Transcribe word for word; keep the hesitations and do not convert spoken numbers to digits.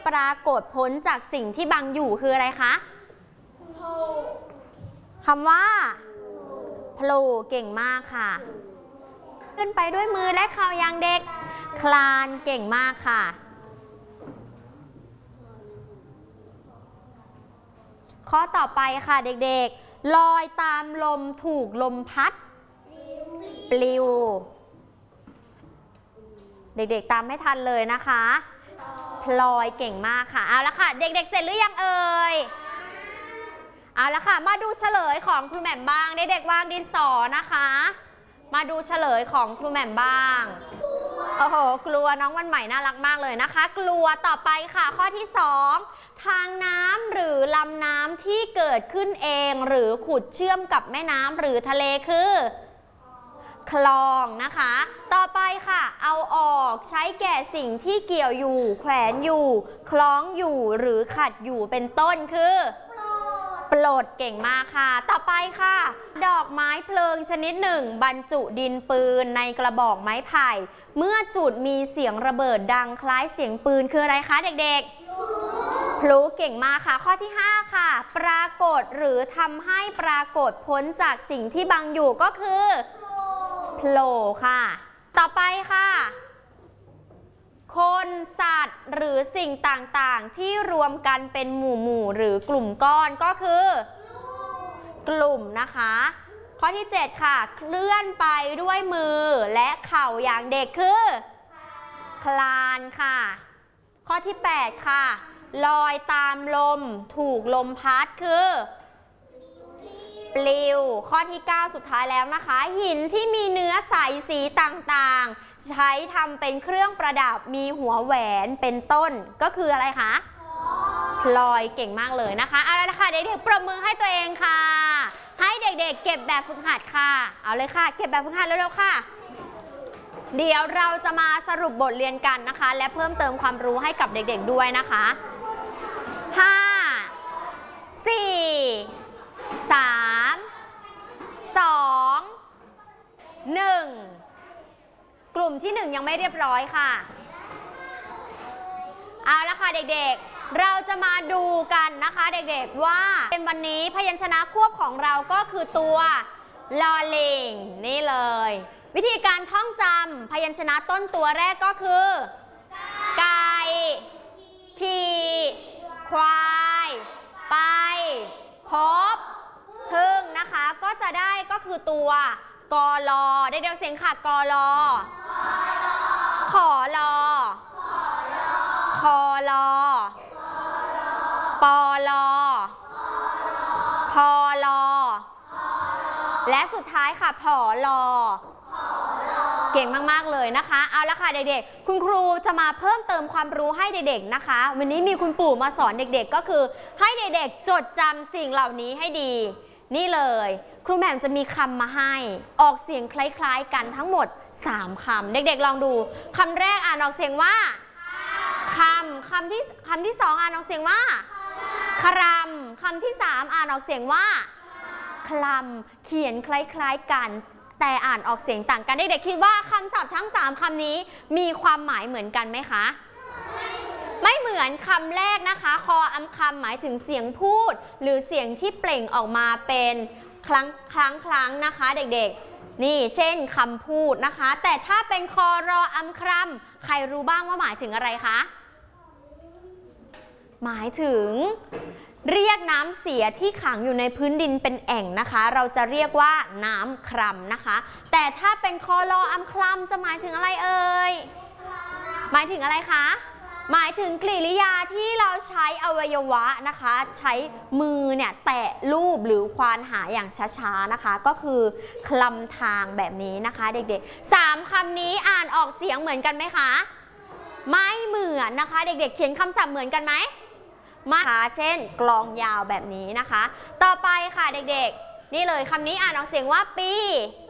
ปรากฏพ้นจากสิ่งที่บังอยู่คืออะไรคะคำว่าโผล่เก่งมากค่ะขึ้นไปด้วยมือและเข่าอย่างเด็กคลานเก่งมากค่ะข้อต่อไปค่ะเด็กๆลอยตามลมถูกลมพัดปลิวเด็กๆตามไม่ทันเลยนะคะพลอยเก่งมากค่ะเอาละค่ะเด็กๆเสร็จหรือยังเอ่ยเอาละค่ะมาดูเฉลยของครูแหม่มบ้างเด็กๆวางดินสอนะคะมาดูเฉลยของครูแหม่มบ้างโอ้โหกลัวน้องวันใหม่น่ารักมากเลยนะคะกลัวต่อไปค่ะข้อที่สองทางน้ำหรือลำน้ำที่เกิดขึ้นเองหรือขุดเชื่อมกับแม่น้ำหรือทะเลคือคลองนะคะต่อไปค่ะเอาออกใช้แก่สิ่งที่เกี่ยวอยู่แขวนอยู่คล้องอยู่หรือขัดอยู่เป็นต้นคือปลดเก่งมากค่ะต่อไปค่ะดอกไม้เพลิงชนิดหนึ่งบรรจุดินปืนในกระบอกไม้ไผ่เมื่อจุดมีเสียงระเบิดดังคล้ายเสียงปืนคืออะไรคะเด็กๆพลุเก่งมากค่ะข้อที่ห้าค่ะปรากฏหรือทำให้ปรากฏพ้นจากสิ่งที่บังอยู่ก็คือโผล่ค่ะต่อไปค่ะคนสัตว์หรือสิ่งต่างๆที่รวมกันเป็นหมู่หมู่หรือกลุ่มก้อนก็คือกลุ่มนะคะข้อที่เจ็ดค่ะเคลื่อนไปด้วยมือและเข่าอย่างเด็กคือคลานค่ะข้อที่แปดค่ะลอยตามลมถูกลมพัดคือปลิวข้อที่เก้าสุดท้ายแล้วนะคะหินที่มีเนื้อใสสีต่างๆใช้ทำเป็นเครื่องประดับมีหัวแหวนเป็นต้นก็คืออะไรคะพลอยเก่งมากเลยนะคะเอาละค่ะเด็กๆปรบมือให้ตัวเองค่ะให้เด็กๆ เ, เก็บแบบฝึกหัดค่ะเอาเลยค่ะเก็บแบบฝึกหัดเร็วๆค่ะเดี๋ยวเราจะมาสรุปบทเรียนกันนะคะและเพิ่มเติมความรู้ให้กับเด็กๆด้วยนะคะห้า สี่ สาม สอง หนึ่งกลุ่มที่หนึ่งยังไม่เรียบร้อยค่ะเอาละค่ะเด็กๆเราจะมาดูกันนะคะเด็กๆว่าเป็นวันนี้พยัญชนะควบของเราก็คือตัวลอลิงนี่เลยวิธีการท่องจำพยัญชนะต้นตัวแรกก็คือไก่ขี่ควายไปพบพึ่งนะคะก็จะได้ก็คือตัวกอลอเด็กๆเสียงค่ะกอลอขอลอคอลอปอลอพอลอและสุดท้ายค่ะผอลอเก่งมากๆเลยนะคะเอาละค่ะเด็กๆคุณครูจะมาเพิ่มเติมความรู้ให้เด็กๆนะคะวันนี้มีคุณปู่มาสอนเด็กๆก็คือให้เด็กๆจดจำสิ่งเหล่านี้ให้ดีนี่เลยครูแหม่มจะมีคำมาให้ออกเสียงคล้ายๆกันทั้งหมดสามคำเด็กๆลองดูคำแรกอ่านออกเสียงว่าคำคำที่คำที่สองอ่านออกเสียงว่าครำคำที่สามอ่านออกเสียงว่าคลำเขียนคล้ายๆกันแต่อ่านออกเสียงต่างกันเด็กๆคิดว่าคำศัพท์ทั้งสามคำนี้มีความหมายเหมือนกันไหมคะไม่เหมือนคำแรกนะคะคออำคำหมายถึงเสียงพูดหรือเสียงที่เปล่งออกมาเป็นครั้งครั้งครั้งนะคะเด็กๆนี่เช่นคำพูดนะคะแต่ถ้าเป็นคอรออำคำใครรู้บ้างว่าหมายถึงอะไรคะหมายถึงเรียกน้ำเสียที่ขังอยู่ในพื้นดินเป็นแอ่งนะคะเราจะเรียกว่าน้ำคร่ำนะคะแต่ถ้าเป็นคอรออำคร่ำจะหมายถึงอะไรเอ่ยหมายถึงอะไรคะหมายถึงกริยาที่เราใช้อวัยวะนะคะใช้มือเนี่ยแตะรูปหรือควานหาอย่างช้าๆนะคะก็คือคลำทางแบบนี้นะคะเด็กๆสามคำนี้อ่านออกเสียงเหมือนกันไหมคะไม่เหมือนนะคะเด็กๆเขียนคำศัพท์เหมือนกันไหมมาค่ะเช่นกลองยาวแบบนี้นะคะต่อไปค่ะเด็กๆนี่เลยคำนี้อ่านออกเสียงว่าปี